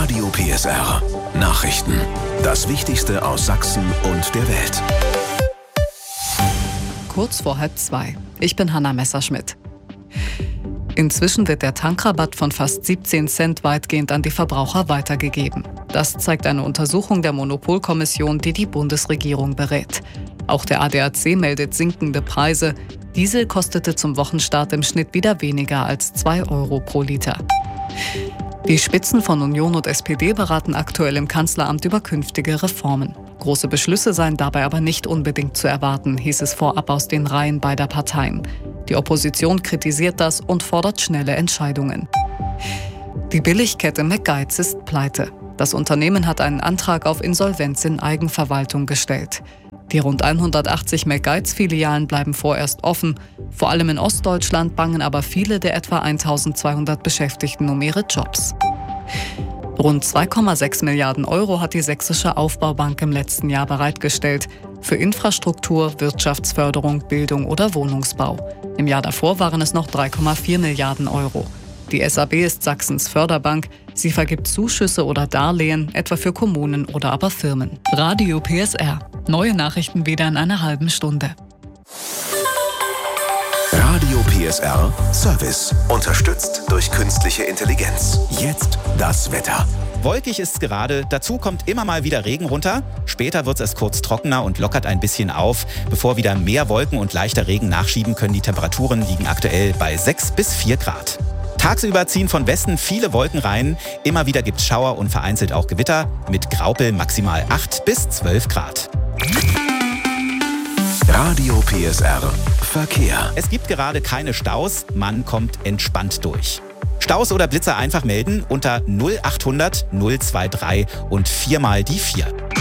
Radio PSR. Nachrichten. Das Wichtigste aus Sachsen und der Welt. Kurz vor 1:30. Ich bin Hanna Messerschmidt. Inzwischen wird der Tankrabatt von fast 17 Cent weitgehend an die Verbraucher weitergegeben. Das zeigt eine Untersuchung der Monopolkommission, die die Bundesregierung berät. Auch der ADAC meldet sinkende Preise. Diesel kostete zum Wochenstart im Schnitt wieder weniger als 2 Euro pro Liter. Die Spitzen von Union und SPD beraten aktuell im Kanzleramt über künftige Reformen. Große Beschlüsse seien dabei aber nicht unbedingt zu erwarten, hieß es vorab aus den Reihen beider Parteien. Die Opposition kritisiert das und fordert schnelle Entscheidungen. Die Billigkette McGuides ist pleite. Das Unternehmen hat einen Antrag auf Insolvenz in Eigenverwaltung gestellt. Die rund 180 McGuides-Filialen bleiben vorerst offen. Vor allem in Ostdeutschland bangen aber viele der etwa 1200 Beschäftigten um ihre Jobs. Rund 2,6 Milliarden Euro hat die Sächsische Aufbaubank im letzten Jahr bereitgestellt. Für Infrastruktur, Wirtschaftsförderung, Bildung oder Wohnungsbau. Im Jahr davor waren es noch 3,4 Milliarden Euro. Die SAB ist Sachsens Förderbank. Sie vergibt Zuschüsse oder Darlehen, etwa für Kommunen oder aber Firmen. Radio PSR. Neue Nachrichten wieder in einer halben Stunde. Radio PSR Service. Unterstützt durch künstliche Intelligenz. Jetzt das Wetter. Wolkig ist es gerade, dazu kommt immer mal wieder Regen runter. Später wird es kurz trockener und lockert ein bisschen auf. Bevor wieder mehr Wolken und leichter Regen nachschieben, können die Temperaturen liegen aktuell bei 6 bis 4 Grad. Tagsüber ziehen von Westen viele Wolken rein. Immer wieder gibt es Schauer und vereinzelt auch Gewitter. Mit Graupel maximal 8 bis 12 Grad. Radio PSR Verkehr. Es gibt gerade keine Staus, man kommt entspannt durch. Staus oder Blitzer einfach melden unter 0800 023 und 4 mal die 4.